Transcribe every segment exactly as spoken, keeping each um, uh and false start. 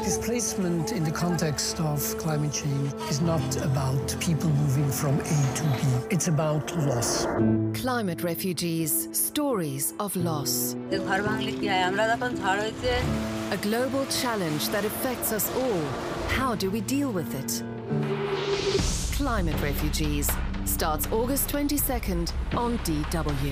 Displacement in the context of climate change is not about people moving from A to B. It's about loss. Climate refugees, stories of loss. A global challenge that affects us all. How do we deal with it? Climate Refugees starts August twenty-second on D W.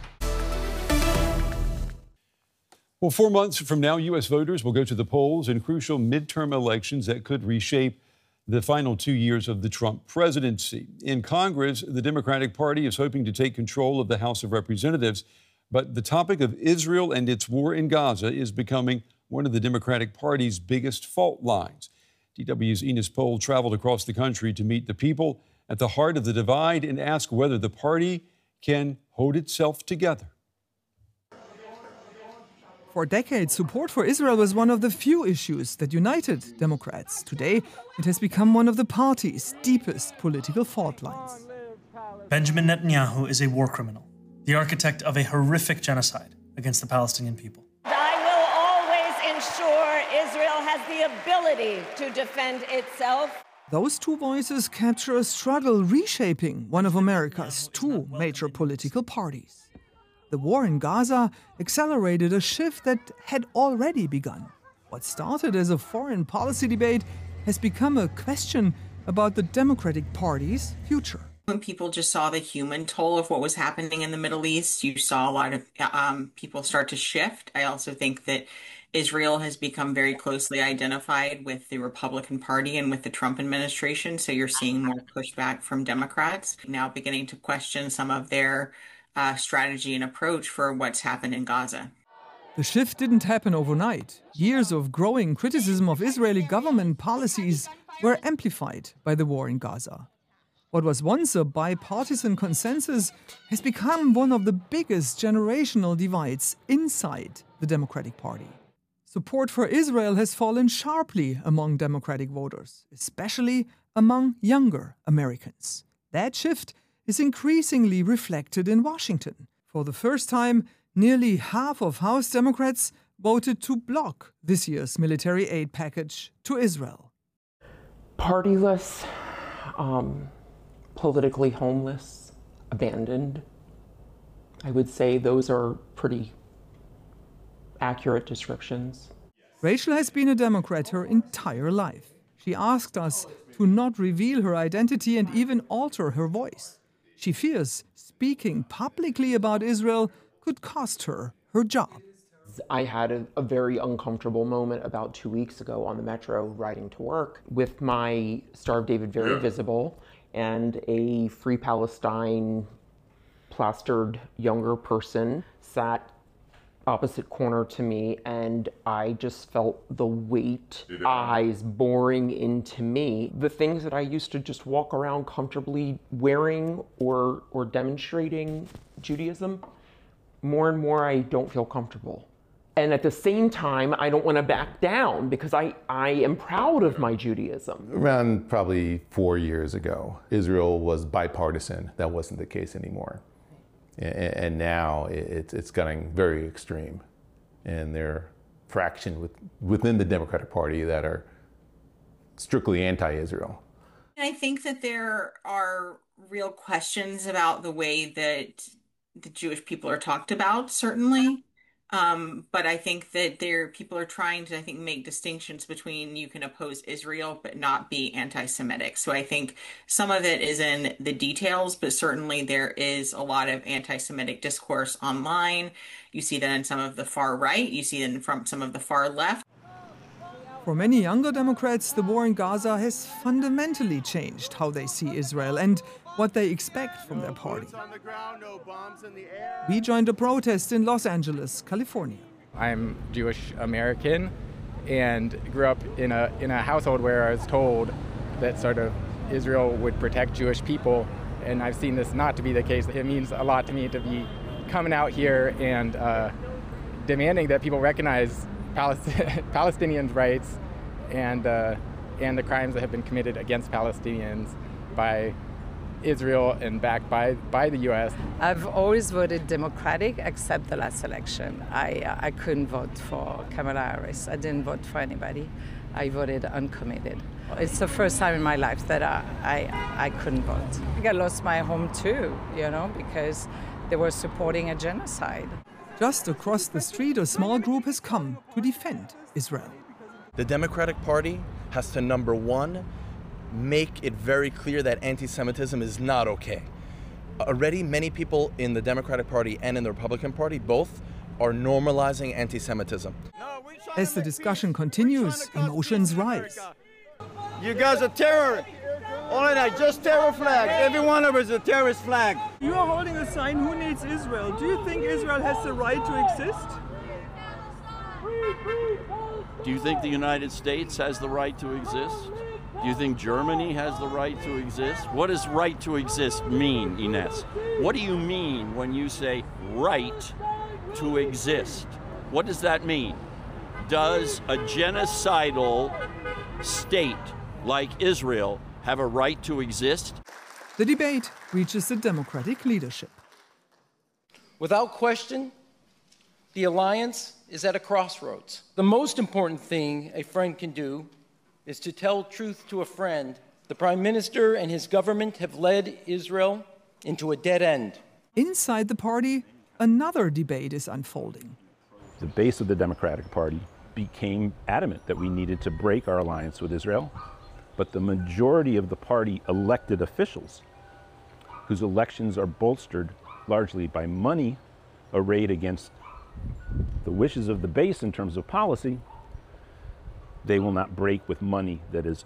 Well, four months from now, U S voters will go to the polls in crucial midterm elections that could reshape the final two years of the Trump presidency. In Congress, the Democratic Party is hoping to take control of the House of Representatives, but the topic of Israel and its war in Gaza is becoming one of the Democratic Party's biggest fault lines. D W's Enos Pohl traveled across the country to meet the people at the heart of the divide and ask whether the party can hold itself together. For decades, support for Israel was one of the few issues that united Democrats. Today, it has become one of the party's deepest political fault lines. Benjamin Netanyahu is a war criminal, the architect of a horrific genocide against the Palestinian people. I will always ensure Israel has the ability to defend itself. Those two voices capture a struggle reshaping one of America's two major political parties. The war in Gaza accelerated a shift that had already begun. What started as a foreign policy debate has become a question about the Democratic Party's future. When people just saw the human toll of what was happening in the Middle East, you saw a lot of um, people start to shift. I also think that Israel has become very closely identified with the Republican Party and with the Trump administration, so you're seeing more pushback from Democrats now beginning to question some of their Uh, strategy and approach for what's happened in Gaza. The shift didn't happen overnight. Years of growing criticism of Israeli government policies were amplified by the war in Gaza. What was once a bipartisan consensus has become one of the biggest generational divides inside the Democratic Party. Support for Israel has fallen sharply among Democratic voters, especially among younger Americans. That shift is increasingly reflected in Washington. For the first time, nearly half of House Democrats voted to block this year's military aid package to Israel. Partyless, um, politically homeless, abandoned. I would say those are pretty accurate descriptions. Rachel has been a Democrat her entire life. She asked us to not reveal her identity and even alter her voice. She fears speaking publicly about Israel could cost her her job. I had a, a very uncomfortable moment about two weeks ago on the Metro riding to work with my Star of David very visible and a Free Palestine plastered younger person sat opposite corner to me, and I just felt the weight, eyes boring into me. The things that I used to just walk around comfortably wearing or, or demonstrating Judaism, more and more I don't feel comfortable. And at the same time, I don't want to back down because I, I am proud of my Judaism. Around probably four years ago, Israel was bipartisan. That wasn't the case anymore. And now it's it's getting very extreme, and they're fractioned with, within the Democratic Party that are strictly anti-Israel. I think that there are real questions about the way that the Jewish people are talked about, certainly. Um, but I think that there people are trying to, I think, make distinctions between you can oppose Israel but not be anti-Semitic. So I think some of it is in the details, but certainly there is a lot of anti-Semitic discourse online. You see that in some of the far right. You see it from some of the far left. For many younger Democrats, the war in Gaza has fundamentally changed how they see Israel and what they expect from their party. We joined a protest in Los Angeles, California. I'm Jewish American and grew up in a in a household where I was told that sort of Israel would protect Jewish people, and I've seen this not to be the case. It means a lot to me to be coming out here and uh, demanding that people recognize Palest- Palestinians' rights and uh, and the crimes that have been committed against Palestinians by Israel and backed by, by the U S. I've always voted Democratic except the last election. I, uh, I couldn't vote for Kamala Harris. I didn't vote for anybody. I voted uncommitted. It's the first time in my life that I, I, I couldn't vote. I think I lost my home too, you know, because they were supporting a genocide. Just across the street, a small group has come to defend Israel. The Democratic Party has to, number one, make it very clear that anti-Semitism is not okay. Already, many people in the Democratic Party and in the Republican Party both are normalizing anti-Semitism. As the discussion continues, emotions rise. You guys are terrorists. Only that, just terror flags. Every one of us is a terrorist flag. You are holding a sign, who needs Israel? Do you think Israel has the right to exist? Do you think the United States has the right to exist? Do you think Germany has the right to exist? What does right to exist mean, Ines? What do you mean when you say right to exist? What does that mean? Does a genocidal state like Israel have a right to exist? The debate reaches the Democratic leadership. Without question, the alliance is at a crossroads. The most important thing a friend can do is to tell truth to a friend. The Prime Minister and his government have led Israel into a dead end. Inside the party, another debate is unfolding. The base of the Democratic Party became adamant that we needed to break our alliance with Israel, but the majority of the party elected officials, whose elections are bolstered largely by money arrayed against the wishes of the base in terms of policy, they will not break with money that is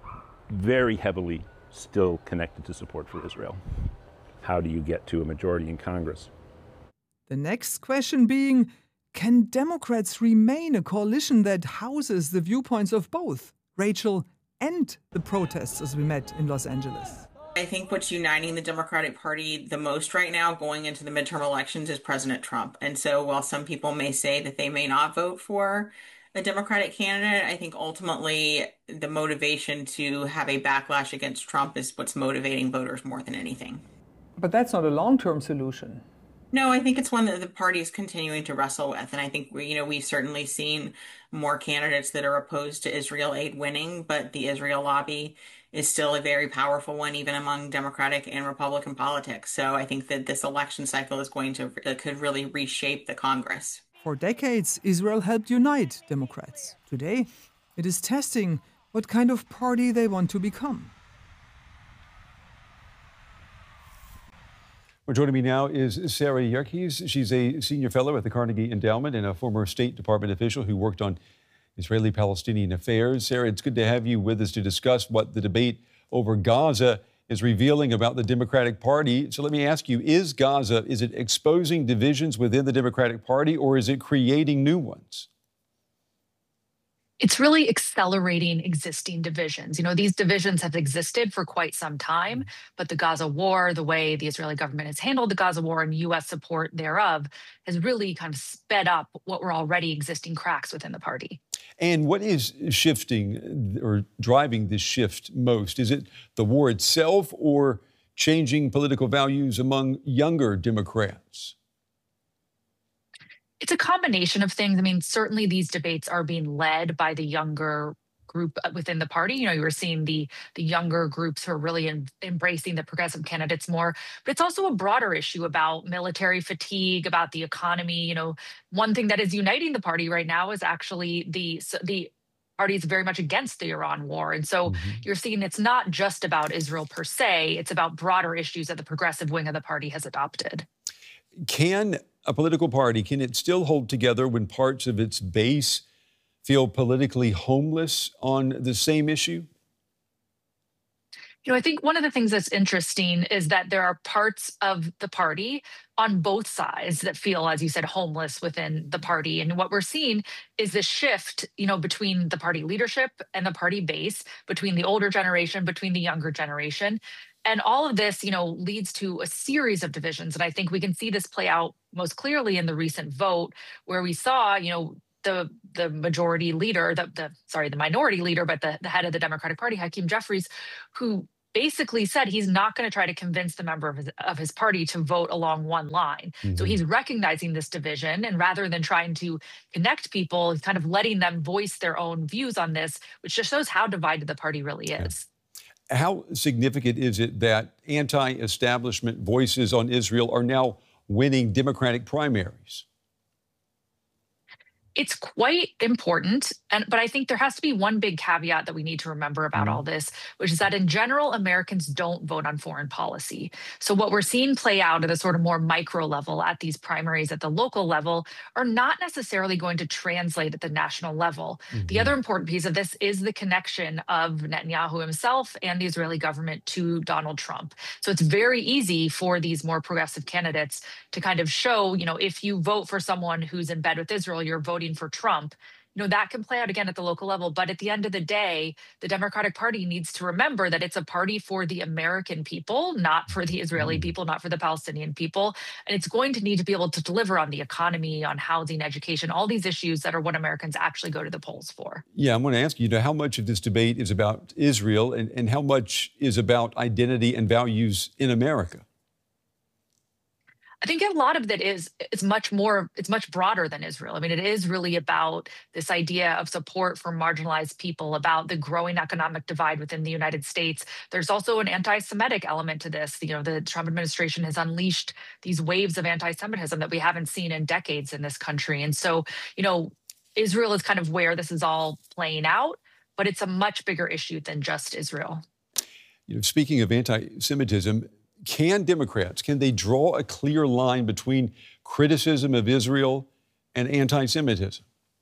very heavily still connected to support for Israel. How do you get to a majority in Congress? The next question being, can Democrats remain a coalition that houses the viewpoints of both Rachel and the protesters we met in Los Angeles? I think what's uniting the Democratic Party the most right now going into the midterm elections is President Trump. And so while some people may say that they may not vote for a Democratic candidate, I think ultimately the motivation to have a backlash against Trump is what's motivating voters more than anything. But that's not a long-term solution. No, I think it's one that the party is continuing to wrestle with. And I think, we, you know, we've certainly seen more candidates that are opposed to Israel aid winning, but the Israel lobby is still a very powerful one, even among Democratic and Republican politics. So I think that this election cycle is going to, uh, could really reshape the Congress. For decades, Israel helped unite Democrats. Today, it is testing what kind of party they want to become. Well, joining me now is Sarah Yerkes. She's a senior fellow at the Carnegie Endowment and a former State Department official who worked on Israeli-Palestinian affairs. Sarah, it's good to have you with us to discuss what the debate over Gaza is revealing about the Democratic Party. So let me ask you, is Gaza, is it exposing divisions within the Democratic Party, or is it creating new ones? It's really accelerating existing divisions. You know, these divisions have existed for quite some time, but the Gaza war, the way the Israeli government has handled the Gaza war and U S support thereof has really kind of sped up what were already existing cracks within the party. And what is shifting or driving this shift most? Is it the war itself or changing political values among younger Democrats? It's a combination of things. I mean, certainly these debates are being led by the younger group within the party. You know, you were seeing the the younger groups who are really in, embracing the progressive candidates more. But it's also a broader issue about military fatigue, about the economy. You know, one thing that is uniting the party right now is actually the the party is very much against the Iran war. And so mm-hmm. you're seeing it's not just about Israel per se, it's about broader issues that the progressive wing of the party has adopted. Can a political party, can it still hold together when parts of its base feel politically homeless on the same issue? You know, I think one of the things that's interesting is that there are parts of the party on both sides that feel, as you said, homeless within the party. And what we're seeing is this shift, you know, between the party leadership and the party base, between the older generation, between the younger generation. And all of this, you know, leads to a series of divisions. And I think we can see this play out most clearly in the recent vote, where we saw, you know, the the majority leader, the, the sorry, the minority leader, but the, the head of the Democratic Party, Hakeem Jeffries, who basically said he's not going to try to convince the member of his, of his party to vote along one line. Mm-hmm. So he's recognizing this division, and rather than trying to connect people, he's kind of letting them voice their own views on this, which just shows how divided the party really is. Yeah. How significant is it that anti-establishment voices on Israel are now winning Democratic primaries? It's quite important, and but I think there has to be one big caveat that we need to remember about mm-hmm. all this, which is that in general, Americans don't vote on foreign policy. So what we're seeing play out at a sort of more micro level at these primaries at the local level are not necessarily going to translate at the national level. Mm-hmm. The other important piece of this is the connection of Netanyahu himself and the Israeli government to Donald Trump. So it's very easy for these more progressive candidates to kind of show, you know, if you vote for someone who's in bed with Israel, you're voting for Trump. You know, that can play out again at the local level. But at the end of the day, the Democratic Party needs to remember that it's a party for the American people, not for the Israeli people, not for the Palestinian people. And it's going to need to be able to deliver on the economy, on housing, education, all these issues that are what Americans actually go to the polls for. Yeah, I'm going to ask you, you know, how much of this debate is about Israel and, and how much is about identity and values in America? I think a lot of that is it's much more, it's much broader than Israel. I mean, it is really about this idea of support for marginalized people, about the growing economic divide within the United States. There's also an anti-Semitic element to this. You know, the Trump administration has unleashed these waves of anti-Semitism that we haven't seen in decades in this country. And so, you know, Israel is kind of where this is all playing out, but it's a much bigger issue than just Israel. You know, speaking of anti-Semitism, can Democrats, can they draw a clear line between criticism of Israel and anti-Semitism?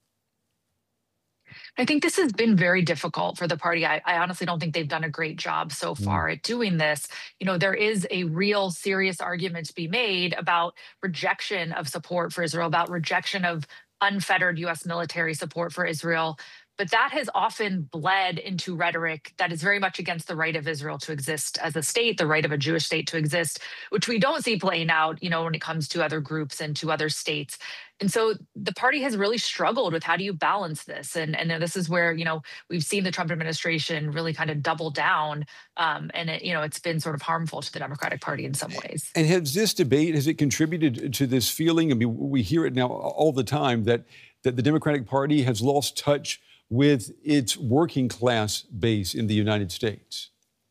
I think this has been very difficult for the party. I, I honestly don't think they've done a great job so far mm. at doing this. You know, there is a real serious argument to be made about rejection of support for Israel, about rejection of unfettered U S military support for Israel. But that has often bled into rhetoric that is very much against the right of Israel to exist as a state, the right of a Jewish state to exist, which we don't see playing out, you know, when it comes to other groups and to other states. And so the party has really struggled with how do you balance this? And, and this is where, you know, we've seen the Trump administration really kind of double down. Um, and, it, you know, it's been sort of harmful to the Democratic Party in some ways. And has this debate, has it contributed to this feeling? I mean, we hear it now all the time that, that the Democratic Party has lost touch with its working class base in the United States?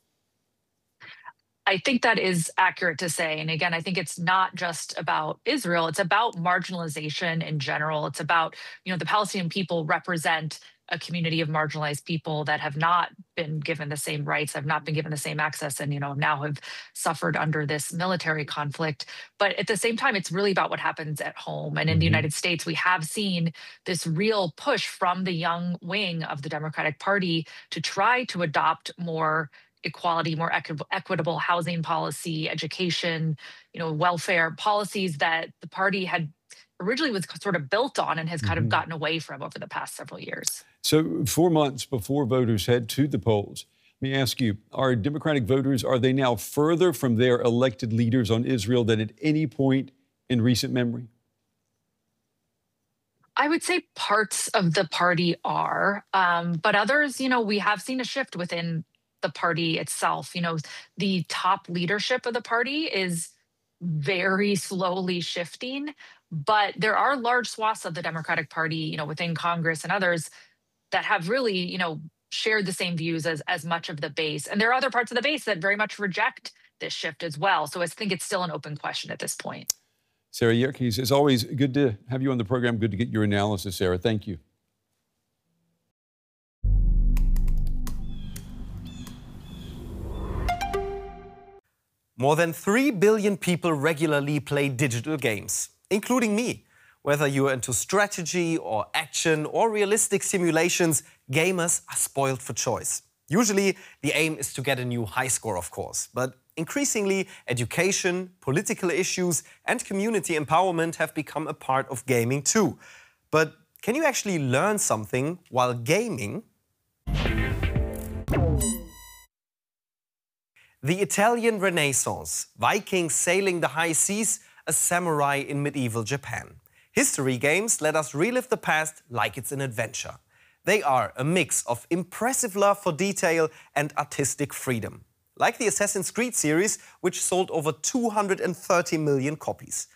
I think that is accurate to say. And again, I think it's not just about Israel. It's about marginalization in general. It's about, you know, the Palestinian people represent a community of marginalized people that have not been given the same rights, have not been given the same access, and, you know, now have suffered under this military conflict. But at the same time, it's really about what happens at home. And in mm-hmm. the United States, we have seen this real push from the young wing of the Democratic Party to try to adopt more equality, more equi- equitable housing policy, education, you know, welfare policies that the party had originally was sort of built on and has kind mm-hmm. of gotten away from over the past several years. So four months before voters head to the polls, let me ask you, are Democratic voters, are they now further from their elected leaders on Israel than at any point in recent memory? I would say parts of the party are, um, but others, you know, we have seen a shift within the party itself. You know, the top leadership of the party is very slowly shifting, but there are large swaths of the Democratic Party, you know, within Congress and others that have really, you know, shared the same views as, as much of the base. And there are other parts of the base that very much reject this shift as well. So I think it's still an open question at this point. Sarah Yerkes, it's always good to have you on the program. Good to get your analysis, Sarah. Thank you. More than three billion people regularly play digital games, including me. Whether you're into strategy or action or realistic simulations, gamers are spoiled for choice. Usually, the aim is to get a new high score, of course. But increasingly, education, political issues and community empowerment have become a part of gaming too. But can you actually learn something while gaming? The Italian Renaissance, Vikings sailing the high seas, a samurai in medieval Japan. History games let us relive the past like it's an adventure. They are a mix of impressive love for detail and artistic freedom. like the Assassin's Creed series, which sold over two hundred thirty million copies.